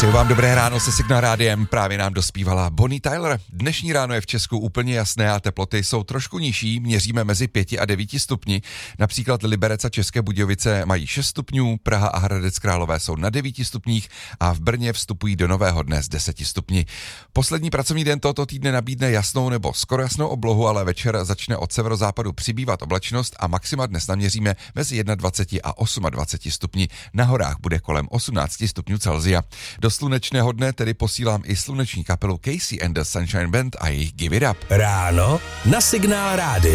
Přeju vám dobré ráno se Signál Rádiem, právě nám dospívala Bonnie Tyler. Dnešní ráno je v Česku úplně jasné a teploty jsou trošku nižší, měříme mezi 5 a 9 stupni. Například Liberec a České Budějovice mají 6 stupňů, Praha a Hradec Králové jsou na 9 stupních a v Brně vstupují do nového dne z 10 stupni. Poslední pracovní den tohoto týdne nabídne jasnou nebo skoro jasnou oblohu, ale večer začne od severozápadu přibývat oblačnost a maxima dnes naměříme mezi 21 a 28 stupni. Na horách bude kolem 18 stupňů Celsia. Do slunečného dne tedy posílám i sluneční kapelu Casey and the Sunshine Band a jejich Give It Up. Ráno na Signál Rádia.